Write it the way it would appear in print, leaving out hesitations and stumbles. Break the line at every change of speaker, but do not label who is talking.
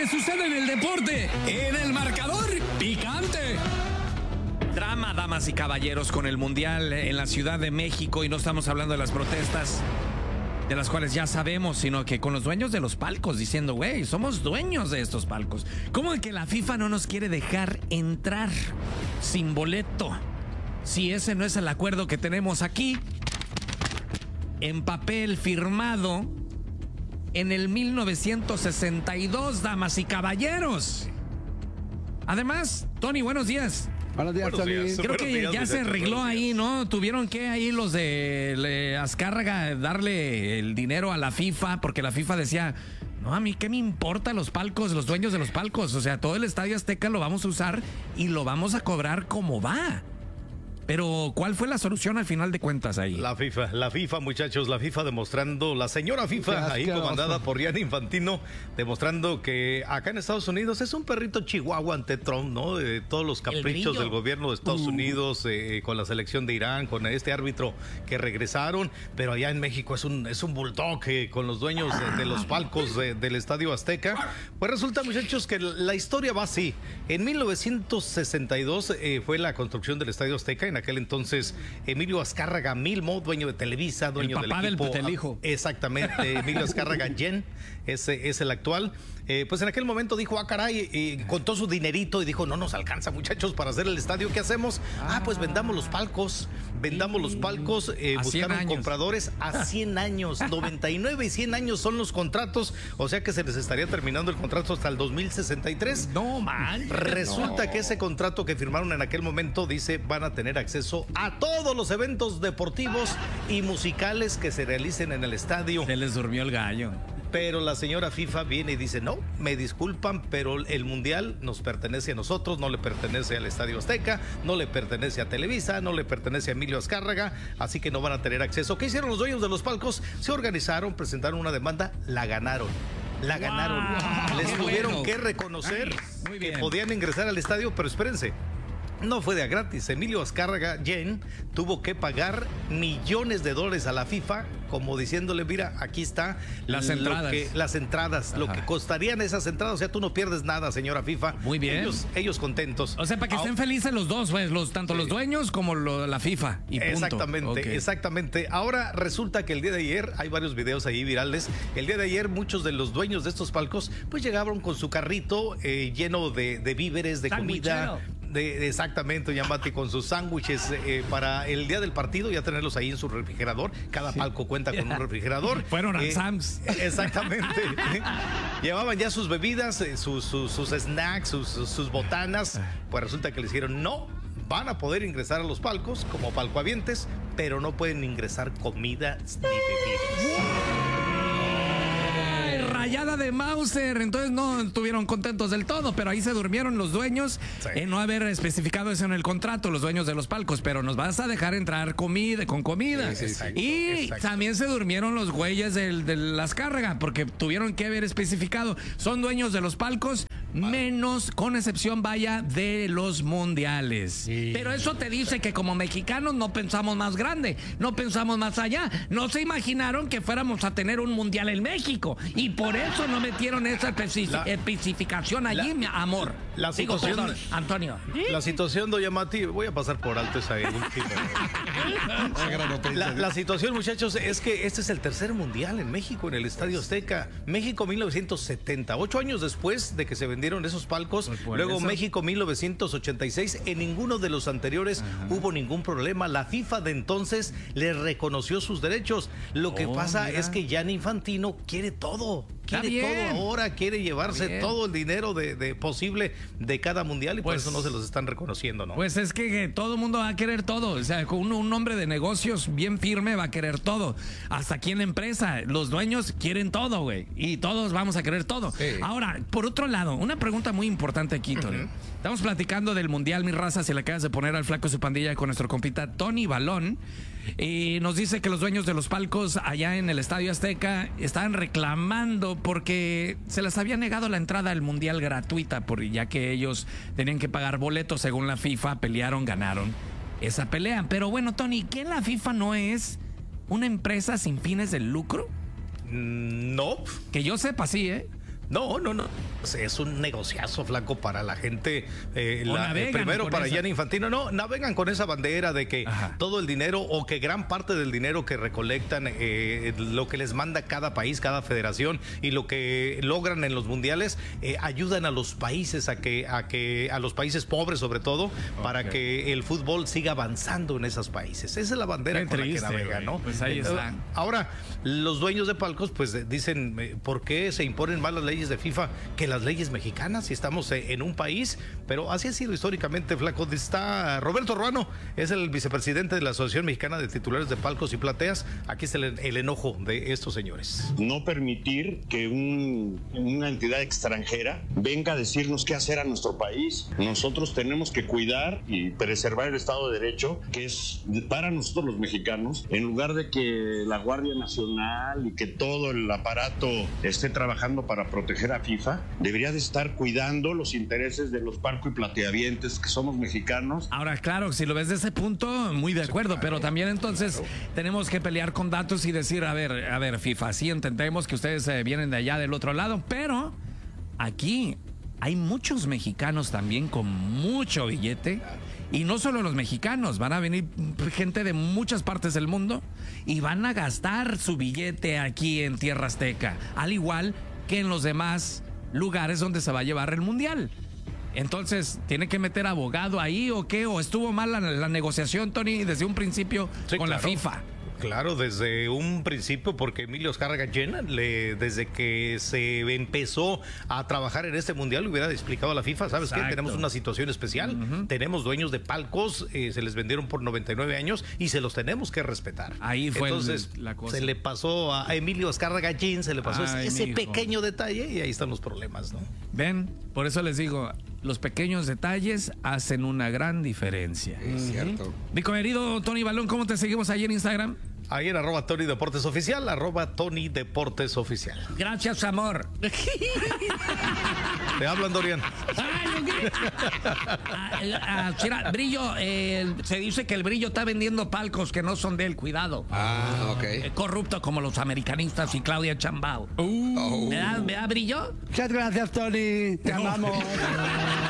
que sucede en el deporte, en el marcador picante. Drama, damas y caballeros, con el Mundial en la Ciudad de México, y no estamos hablando de las protestas, de las cuales ya sabemos, sino que con los dueños de los palcos diciendo, güey, somos dueños de estos palcos. ¿Cómo de que la FIFA no nos quiere dejar entrar sin boleto? Si ese no es el acuerdo que tenemos aquí, en papel firmado en el 1962, damas y caballeros. Además, Tony, buenos días.
Buenos días, Tony.
Creo que ya se arregló ahí, ¿no? Tuvieron que ahí los de Azcárraga darle el dinero a la FIFA, porque la FIFA decía, no, a mí qué me importa los palcos, los dueños de los palcos. O sea, todo el Estadio Azteca lo vamos a usar y lo vamos a cobrar como va. Pero, ¿cuál fue la solución al final de cuentas ahí?
La FIFA, muchachos, la FIFA demostrando, la señora FIFA, ahí comandada por Gianni Infantino, demostrando que acá en Estados Unidos es un perrito chihuahua ante Trump, ¿no? De todos los caprichos del gobierno de Estados Unidos, con la selección de Irán, con este árbitro que regresaron, pero allá en México es un bulldog con los dueños de los palcos del Estadio Azteca. Pues resulta, muchachos, que la historia va así. En 1962 fue la construcción del Estadio Azteca. En aquel entonces, Emilio Azcárraga Milmo, dueño de Televisa, dueño del equipo.
Del hijo.
Exactamente, Emilio Azcárraga Yen, ese es el actual. Pues en aquel momento dijo, caray, contó su dinerito y dijo, no nos alcanza, muchachos, para hacer el estadio, ¿qué hacemos? Pues vendamos los palcos, buscaron compradores a 100 años, 99 y 100 años son los contratos, o sea que se les estaría terminando el contrato hasta el 2063.
No, man.
Resulta que ese contrato que firmaron en aquel momento dice, van a tener acceso a todos los eventos deportivos y musicales que se realicen en el estadio.
Se les durmió el gallo.
Pero la señora FIFA viene y dice, no, me disculpan, pero el Mundial nos pertenece a nosotros, no le pertenece al Estadio Azteca, no le pertenece a Televisa, no le pertenece a Emilio Azcárraga, así que no van a tener acceso. ¿Qué hicieron los dueños de los palcos? Se organizaron, presentaron una demanda, la ganaron. Les tuvieron que reconocer que podían ingresar al estadio, pero espérense. No fue de a gratis. Emilio Azcárraga Yen tuvo que pagar millones de dólares a la FIFA, como diciéndole, mira, aquí está
las entradas.
Lo que costarían esas entradas. O sea, tú no pierdes nada, señora FIFA.
Muy bien.
Ellos contentos.
O sea, para que estén felices los dos, pues, tanto los dueños como la FIFA. Y
exactamente. Ahora resulta que el día de ayer, hay varios videos ahí virales, el día de ayer muchos de los dueños de estos palcos, pues llegaron con su carrito lleno de víveres, de comida. Exactamente, Yamati, con sus sándwiches para el día del partido, ya tenerlos ahí en su refrigerador. Cada palco cuenta con un refrigerador.
Fueron a Sam's.
Exactamente. Llevaban ya sus bebidas, sus snacks, sus botanas. Pues resulta que les dijeron, no, van a poder ingresar a los palcos como palcohabientes, pero no pueden ingresar comida ni bebidas.
Rayada de Mauser, entonces no estuvieron contentos del todo, pero ahí se durmieron los dueños en no haber especificado eso en el contrato, los dueños de los palcos, pero nos vas a dejar entrar con comida. Exacto. También se durmieron los güeyes de las Azcárraga, porque tuvieron que haber especificado, son dueños de los palcos, menos, con excepción, vaya, de los mundiales. Sí. Pero eso te dice que como mexicanos no pensamos más grande, no pensamos más allá, no se imaginaron que fuéramos a tener un mundial en México, y por eso no metieron esa especificación allí, mi amor.
La situación,
Antonio.
La situación, doña Mati, voy a pasar por alto esa última. La situación, muchachos, es que este es el tercer mundial en México, en el Estadio Azteca. México 1970, 8 años después de que se vendieron esos palcos. Luego eso. México 1986, en ninguno de los anteriores hubo ningún problema. La FIFA de entonces le reconoció sus derechos. Lo que pasa es que Gianni Infantino quiere todo. Quiere todo ahora, quiere llevarse todo el dinero de posible de cada mundial, y por eso no se los están reconociendo, ¿no?
Pues es que todo el mundo va a querer todo. O sea, un hombre de negocios bien firme va a querer todo. Hasta aquí en la empresa, los dueños quieren todo, güey. Y todos vamos a querer todo. Sí. Ahora, por otro lado, una pregunta muy importante aquí, Tony. Estamos platicando del mundial, mi raza, si le acabas de poner al flaco su pandilla con nuestro compita Tony Balón. Y nos dice que los dueños de los palcos allá en el Estadio Azteca estaban reclamando porque se les había negado la entrada al mundial gratuita, ya que ellos tenían que pagar boletos según la FIFA. Pelearon, ganaron esa pelea. Pero bueno, Tony, ¿qué la FIFA no es una empresa sin fines de lucro?
No.
Que yo sepa, sí, ¿eh?
No. Es un negociazo, flaco, para la gente. Primero para Gianni Infantino. No, navegan con esa bandera de que todo el dinero o que gran parte del dinero que recolectan, lo que les manda cada país, cada federación y lo que logran en los mundiales, ayudan a los países a los países pobres sobre todo, para que el fútbol siga avanzando en esos países. Esa es la bandera con la que navegan, ¿no?
Pues ahí está.
Ahora, los dueños de palcos pues dicen, ¿por qué se imponen más las leyes de FIFA que las leyes mexicanas si estamos en un país? Pero así ha sido históricamente, flaco. Está Roberto Ruano, es el vicepresidente de la Asociación Mexicana de Titulares de Palcos y Plateas. Aquí está el enojo de estos señores.
No permitir que una entidad extranjera venga a decirnos qué hacer a nuestro país. Nosotros tenemos que cuidar y preservar el Estado de Derecho, que es para nosotros los mexicanos, en lugar de que la Guardia Nacional y que todo el aparato esté trabajando para proteger a FIFA. Debería de estar cuidando los intereses de los palco y plateavientes que somos mexicanos.
Ahora, claro, si lo ves de ese punto, muy de acuerdo, pero también entonces tenemos que pelear con datos y decir, a ver, FIFA, sí entendemos que ustedes vienen de allá del otro lado, pero aquí hay muchos mexicanos también con mucho billete. Y no solo los mexicanos, van a venir gente de muchas partes del mundo y van a gastar su billete aquí en Tierra Azteca, al igual que en los demás lugares donde se va a llevar el mundial. Entonces, ¿tiene que meter abogado ahí o qué? ¿O estuvo mal la negociación, Tony, desde un principio con la FIFA?
Claro, desde un principio, porque Emilio Azcárraga Llena, desde que se empezó a trabajar en este mundial, le hubiera explicado a la FIFA, ¿sabes qué? Tenemos una situación especial, tenemos dueños de palcos, se les vendieron por 99 años y se los tenemos que respetar.
Ahí fue
entonces
la cosa.
Se le pasó a Emilio Azcárraga Llena, se le pasó ese pequeño detalle y ahí están los problemas, ¿no?
Ven, por eso les digo, los pequeños detalles hacen una gran diferencia.
Es cierto.
Mi querido Tony Balón, ¿cómo te seguimos ahí en Instagram?
Ahí en @Tony Deportes Oficial, @Tony Deportes Oficial.
Gracias, amor.
Te hablan, Dorian.
Mira, Brillo, se dice que el Brillo está vendiendo palcos que no son de él, cuidado.
Ok.
Corrupto como los americanistas y Claudia Chambao. ¿Me da Brillo?
Muchas gracias, Tony. Te amamos.